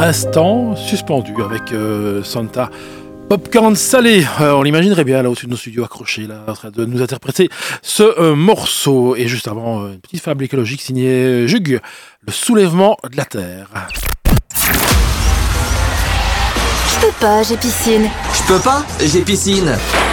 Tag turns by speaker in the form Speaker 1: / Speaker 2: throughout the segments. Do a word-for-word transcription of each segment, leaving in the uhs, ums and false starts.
Speaker 1: instant suspendu avec euh, Santa Popcorn salé. Euh, on l'imaginerait bien là au-dessus de nos studios accrochés, là, en train de nous interpréter ce euh, morceau. Et juste avant, euh, une petite fable écologique signée Jug, le soulèvement de la Terre.
Speaker 2: Je peux pas, j'ai piscine.
Speaker 3: Je peux pas, j'ai piscine.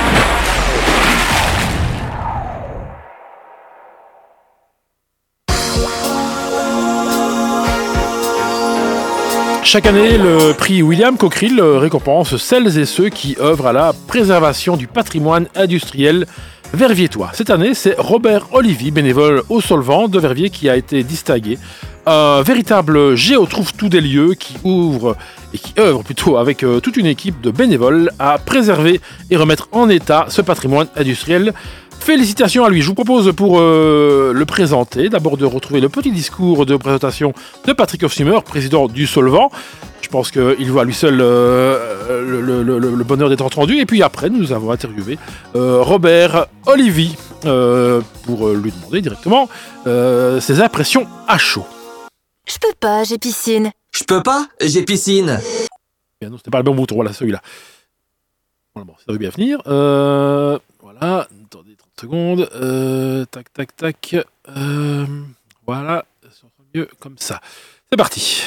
Speaker 1: Chaque année, le prix William Cockerill récompense celles et ceux qui œuvrent à la préservation du patrimoine industriel verviétois. Cette année, c'est Robert Olivier, bénévole au Solvant de Verviers, qui a été distingué. Un véritable géotrouve-tout des lieux qui ouvre et qui œuvre plutôt avec euh, toute une équipe de bénévoles à préserver et remettre en état ce patrimoine industriel. Félicitations à lui. Je vous propose pour euh, le présenter, d'abord de retrouver le petit discours de présentation de Patrick Hofsimer, président du Solvant. Je pense qu'il voit à lui seul euh, le, le, le, le bonheur d'être entendu. Et puis après, nous avons interviewé euh, Robert Olivier euh, pour lui demander directement euh, ses impressions à chaud.
Speaker 2: Je peux pas, j'ai piscine.
Speaker 3: Je peux pas, j'ai piscine.
Speaker 1: Bien, non, c'était pas le bon bouton, voilà, celui-là. Voilà, bon, ça veut bien venir. Euh, voilà, attendez trente secondes. Euh, tac, tac, tac. Euh, voilà, ça sera mieux comme ça. C'est parti.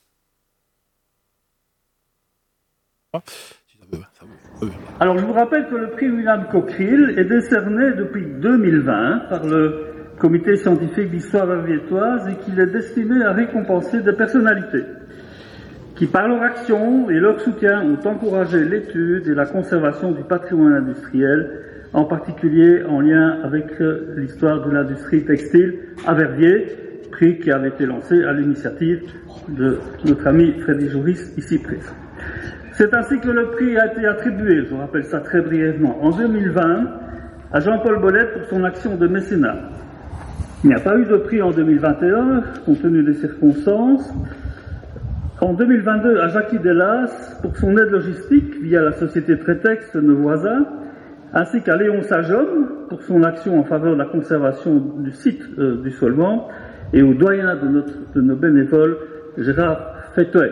Speaker 1: Ah, ça veut, ça veut, ça veut.
Speaker 4: Alors, je vous rappelle que le prix William Cockerill est décerné depuis deux mille vingt par le Comité scientifique d'histoire verviétoise et qu'il est destiné à récompenser des personnalités qui, par leur action et leur soutien, ont encouragé l'étude et la conservation du patrimoine industriel, en particulier en lien avec l'histoire de l'industrie textile à Verviers, prix qui avait été lancé à l'initiative de notre ami Freddy Joris, ici présent. C'est ainsi que le prix a été attribué, je vous rappelle ça très brièvement, en deux mille vingt à Jean-Paul Bolette pour son action de mécénat. Il n'y a pas eu de prix en deux mille vingt et un, compte tenu des circonstances. En deux mille vingt-deux, à Jackie Delas pour son aide logistique via la société Trétex Neuvoisin, ainsi qu'à Léon Sajom pour son action en faveur de la conservation du site euh, du Solvant, et au doyen de, notre, de nos bénévoles, Gérard Fetoès.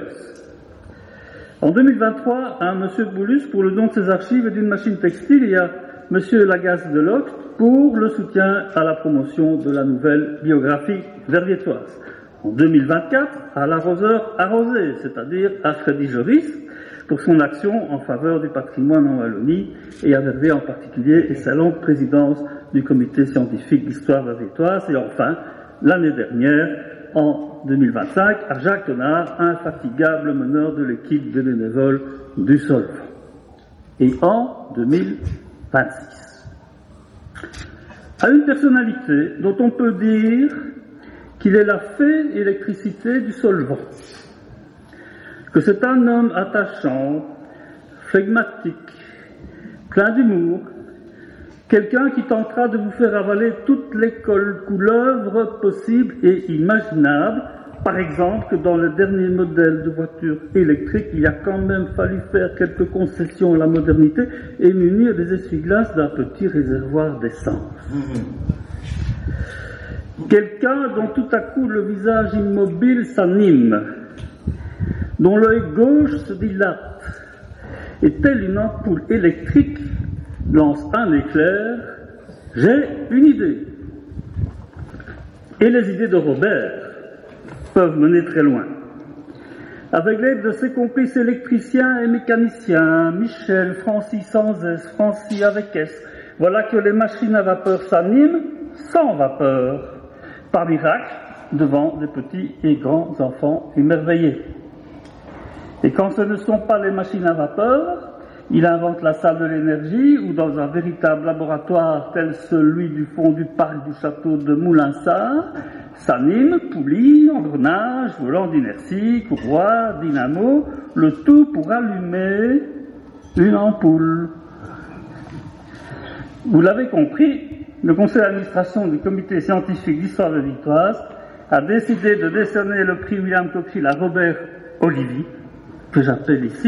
Speaker 4: En deux mille vingt-trois, à M. Boulus pour le don de ses archives et d'une machine textile, et à M. Lagasse de Locht pour le soutien à la promotion de la nouvelle biographie verviétoise. En deux mille vingt-quatre, à l'arroseur arrosé, c'est-à-dire à Freddy Joris, pour son action en faveur du patrimoine en Wallonie, et à Verviers en particulier, et sa longue présidence du comité scientifique d'histoire verviétoise. Et enfin, l'année dernière, en deux mille vingt-cinq, à Jacques Tonnard, infatigable meneur de l'équipe des bénévoles du Solvant. Et en deux mille vingt-six. À une personnalité dont on peut dire qu'il est la fée électricité du Solvant, que c'est un homme attachant, flegmatique, plein d'humour, quelqu'un qui tentera de vous faire avaler toutes les couleuvres possibles et imaginables. Par exemple, que dans le dernier modèle de voiture électrique, il a quand même fallu faire quelques concessions à la modernité et munir les essuie-glaces d'un petit réservoir d'essence. Mmh. Quelqu'un dont tout à coup le visage immobile s'anime, dont l'œil gauche se dilate, et telle une ampoule électrique lance un éclair. J'ai une idée. Et les idées de Robert peuvent mener très loin. Avec l'aide de ses complices électriciens et mécaniciens, Michel, Francis sans S, Francis avec S, voilà que les machines à vapeur s'animent sans vapeur, par miracle, devant des petits et grands enfants émerveillés. Et quand ce ne sont pas les machines à vapeur, il invente la salle de l'énergie, ou dans un véritable laboratoire tel celui du fond du parc du château de Moulinsart, s'anime, poulie, engrenage, volant d'inertie, courroie, dynamo, le tout pour allumer une ampoule. Vous l'avez compris, le conseil d'administration du comité scientifique d'histoire verviétoise a décidé de décerner le prix William Cockerill à Robert Olivier, que j'appelle ici